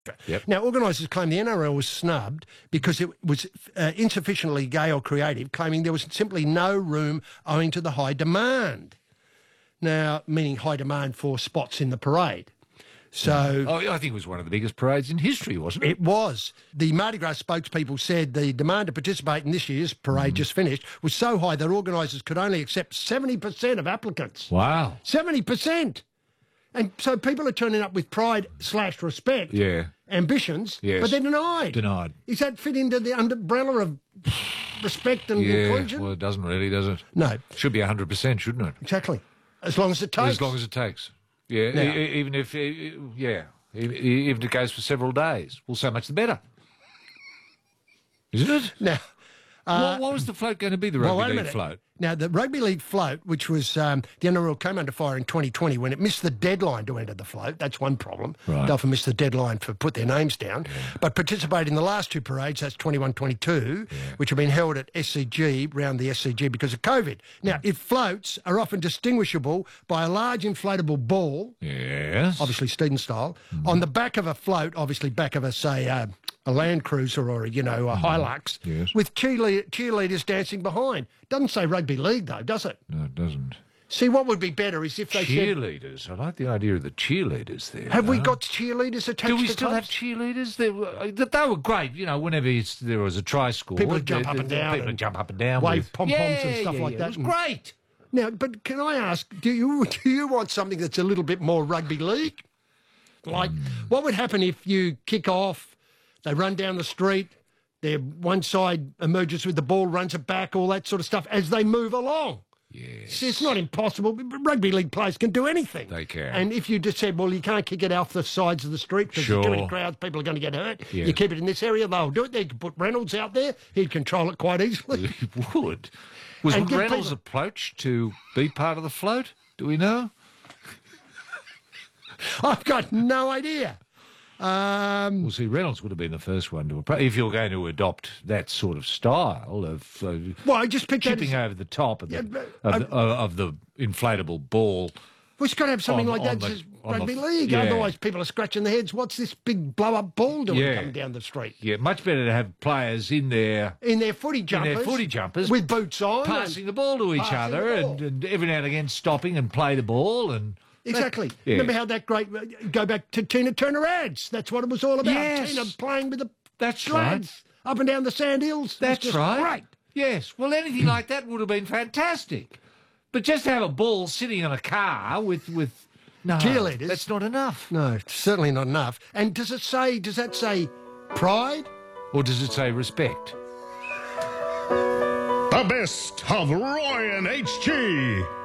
Yep. Now, organisers claim the NRL was snubbed because it was insufficiently gay or creative, claiming there was simply no room owing to the high demand. Now, meaning high demand for spots in the parade. So I think it was one of the biggest parades in history, wasn't it? it was. The Mardi Gras spokespeople said the demand to participate in this year's parade just finished was so high that organisers could only accept 70% of applicants. Wow. 70%! And so people are turning up with pride/respect, ambitions, but they're denied. Denied. Does that fit into the umbrella of respect and inclusion? Well, it doesn't really, does it? No. Should be 100%, shouldn't it? Exactly. As long as it takes. As long as it takes. Yeah, Now- even if, even if it goes for several days. Well, so much the better. Isn't it? Now, what was the float going to be, the wait a rugby league minute. float? Now, the Rugby League float, which was the NRL came under fire in 2020 when it missed the deadline to enter the float. That's one problem. Right. They often miss the deadline for put their names down. But participated in the last two parades, that's 21-22, which have been held at SCG, round the SCG because of COVID. Now, if floats are often distinguishable by a large inflatable ball, Yes. obviously Steeden style, on the back of a float, obviously back of a, say, a Land Cruiser or, a Hilux, Yes. with cheerleaders dancing behind. Doesn't say rugby league, though, does it? No, it doesn't. See, what would be better is if they said... Cheerleaders. I like the idea of the cheerleaders there. Have we though. got cheerleaders attached Do we to still have clubs? cheerleaders? They were great, whenever there was a try score. People would jump up and down People would and jump up and down. wave with pom-poms and stuff like that. It was great. Now, but can I ask, do you want something that's a little bit more rugby league? Like, what would happen if you kick off, they run down the street, one side emerges with the ball, runs it back, all that sort of stuff, as they move along? Yes. See, it's not impossible. Rugby league players can do anything. They can. And if you just said, well, you can't kick it off the sides of the street because there's too many crowds, people are going to get hurt. Yeah. You keep it in this area, they'll do it. They could put Reynolds out there. He'd control it quite easily. He would. Was And give Reynolds people- approached to be part of the float? Do we know? I've got no idea. Well, see, Reynolds would have been the first one to approach. If you're going to adopt that sort of style of Well, I just picked that chipping as... over the top of the, Yeah, of the inflatable ball. We've got to have something on- like that on the- says on the- rugby league. yeah. Otherwise, people are scratching their heads. What's this big blow-up ball doing Yeah. coming down the street? Yeah, much better to have players in there In their footy jumpers. With boots on. passing the ball to each passing other the ball. and every now and again stopping and play the ball and Exactly. Yeah. Remember how that great... Go back to Tina Turner ads. That's what it was all about. Yes. Tina playing with the That's lads up and down the sand hills. It's That's just right. Great. Yes. Well, anything like that would have been fantastic. But just to have a ball sitting on a car with no, Cheerleaders. that's not enough. No, certainly not enough. And does that say pride? Or does it say respect? The best of Roy and HG.